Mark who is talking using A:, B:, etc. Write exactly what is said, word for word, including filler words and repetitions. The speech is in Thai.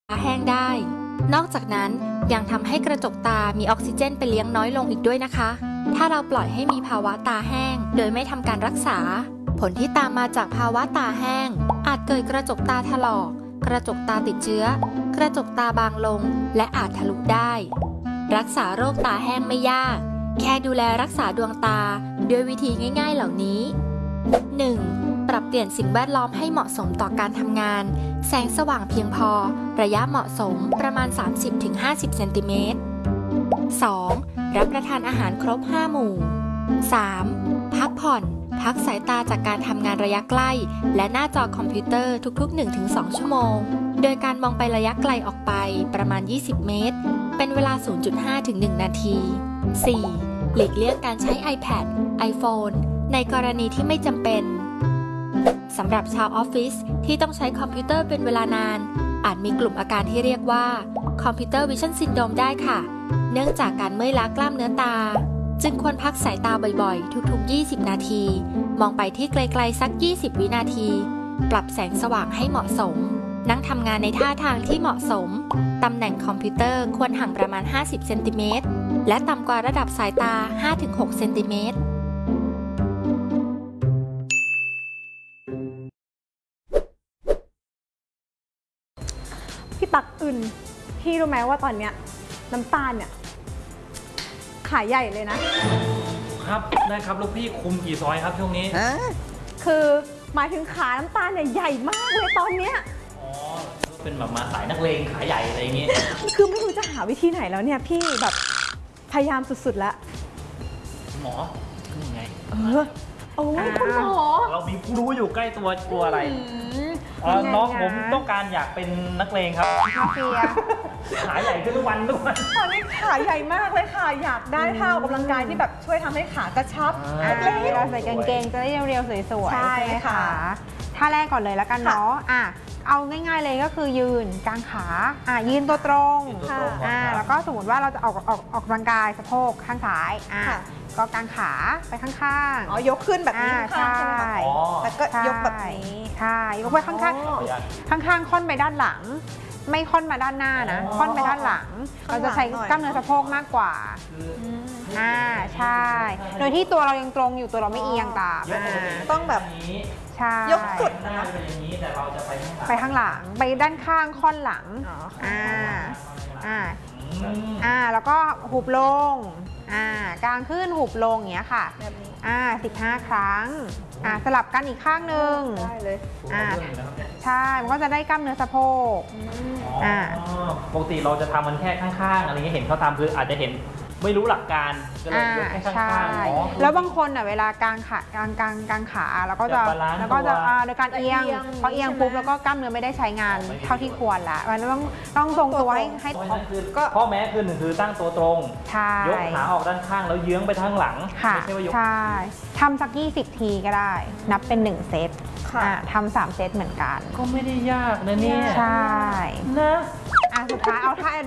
A: ตาแห้งได้นอกจากนั้นยังทำให้กระจกตามีออกซิเจนไปเลี้ยงน้อยลงอีกด้วยนะคะถ้าเราปล่อยให้มีภาวะตาแห้งโดยไม่ทำการรักษาผลที่ตามมาจากภาวะตาแห้งอาจเกิดกระจกตาถลอกกระจกตาติดเชื้อกระจกตาบางลงและอาจทะลุได้รักษาโรคตาแห้งไม่ยากแค่ดูแลรักษาดวงตาด้วยวิธีง่ายๆเหล่านี้ หนึ่ง. ปรับเปลี่ยนสิ่งแวดล้อมให้เหมาะสมต่อการทำงานแสงสว่างเพียงพอระยะเหมาะสมประมาณ สามสิบถึงห้าสิบ เซนติเมตร สอง. รับประทานอาหารครบ ห้า หมู่ สาม. พักผ่อนพักสายตาจากการทำงานระยะใกล้และหน้าจอคอมพิวเตอร์ทุกๆ หนึ่งถึงสอง ชั่วโมงโดยการมองไประยะไกลออกไปประมาณ ยี่สิบ เมตรเป็นเวลา ศูนย์จุดห้า ถึง หนึ่ง นาที สี่. หลีกเลี่ยงการใช้ iPad iPhone ในกรณีที่ไม่จำเป็นสำหรับชาวออฟฟิศที่ต้องใช้คอมพิวเตอร์เป็นเวลานานอาจมีกลุ่มอาการที่เรียกว่าคอมพิวเตอร์วิชั่นซินโดรมได้ค่ะเนื่องจากการเมื่อยล้ากล้ามเนื้อตาจึงควรพักสายตาบ่อยๆทุกๆยี่สิบนาทีมองไปที่ไกลๆสักยี่สิบวินาทีปรับแสงสว่างให้เหมาะสมนั่งทำงานในท่าทางที่เหมาะสมตำแหน่งคอมพิวเตอร์ควรห่างประมาณห้าสิบเซนติเมตรและต่ำกว่าระดับสายตา ห้าถึงหก เซนติเมตร
B: พี่ตักอื่นพี่รู้ไหมว่าตอนเนี้ยน้ำตาลเนี่ยขายใหญ่เลยนะครับ
C: ได้ครับลูกพี่คุมกี่ซอยครับช่วงนี้
B: คือหมายถึงขาน้ำตาลเนี่ยใหญ่มากเลยตอนเนี้ย
C: อ๋อเป็นแบบมาสายนักเลงขาใหญ่อะไรอย่างงี้
B: คือไม่รู้จะหาวิธีไหนแล้วเนี่ยพี่แบบพยายามสุดๆแล้ว
C: หมอคือยังไง
B: เออโอ้ยคุณหมอ
C: เรามีผู้รู้อยู่ใกล้ตัวกลัวอะไรน้องผมต้องการอยากเป็นนักเลงครับ
B: มาเฟีย
C: ขาใหญ่ขึ้นทุกวันทุกวัน
B: ตอนนี้ขาใหญ่มากเลยค่ะอยากได้ท่าออกกำลังกายที่แบบช่วยทำให้ขากระชับ
D: เราใส่กางเกงจะได้เรียวๆสวยๆใช่ไหมคะท่าแรกก่อนเลยแล้วกันเนาะอ่ะเอาง่ายๆเลยก็คือยืนกางขาอ่ะยืนตัวตรงอ่ะแล้วก็สมมติว่าเราจะออกออกออกกำลังกายสะโพกข้างซ้ายอ่ะก็กางขาไปข้างๆ
B: อ๋อยกขึ้นแบบนี้
D: ใช่
B: แล้วก็ยกแบบนี้
D: ใช่ยกไปข้างๆข้างๆค่อนไปด้านหลังไม่ค่อนมาด้านหน้านะค่อนไปด้านหลังเราจะใช้กล้ามเนื้อสะโพกมากกว่าอ่าใช่โดยที่ตัวเรายังตรงอยู่ตัวเราไม่เอียงตาม
B: ต้องแบบ
D: ใช่
B: ยกสุดนะ
C: เป็นอย่างนี้แต่เราจะไปข้างหลัง
D: ไปข้างหลังไปด้านข้างค่อนหลังอ่าอ่าอ่าแล้วก็หุบลงอ่ากางขึ้นหุบลงอย่างเงี้ยค่ะ
B: แบบนี้
D: อ่าสิบห้าครั้งอ่าสลับกันอีกข้างหนึ่ง
B: ได้เลย
D: อ่าใช่มันก็จะได้กล้ามเนื้อสะโพก
C: อ่าปกติเราจะทำมันแค่ข้างๆอะไรเงี้ยเห็นเขาทำคืออาจจะเห็นไม่รู้หลักการก็เลยยกแค่ข้างๆอ๋อ
D: แล้วบางคนอ่ะเวลากางขากางกางกางขาแล้วก็จะแล้วก็จะโดยการเอียงพอเอียงปุ๊บแล้วก็กล้ามเนื้อไม่ได้ใช้งานเท่าที่ควรละมันต้องต้องทรงตัวให้ให้
C: ก็ข้อแม้คือหนึ่งคือตั้งตัวตรงยกขาออกด้านข้างแล้วเยื้องไปทางหลัง
D: ไม่ใช่ว่ายกใช่ทำสักยี่สิบทีก็ได้นับเป็นหนึ่งเซตทำสามเซตเหมือนกัน
C: ก็ไม่ได้ยากนะเนี่ย
D: ใช่
C: นะ
D: อ่ะสุดท้ายเอาท่า